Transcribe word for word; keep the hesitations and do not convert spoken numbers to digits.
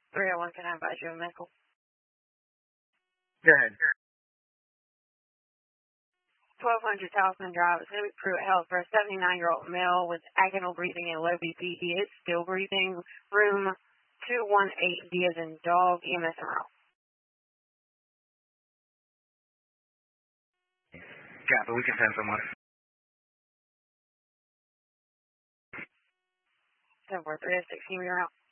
three oh one, can I advise you of medical? Go ahead. twelve hundred Talisman Drive, Civic Pruitt Health for a seventy-nine-year-old male with agonal breathing and low B P. He is still breathing. Room two one eight, D as in dog, E M S en route. Copy, we can send someone. seven four three oh six, can you be around?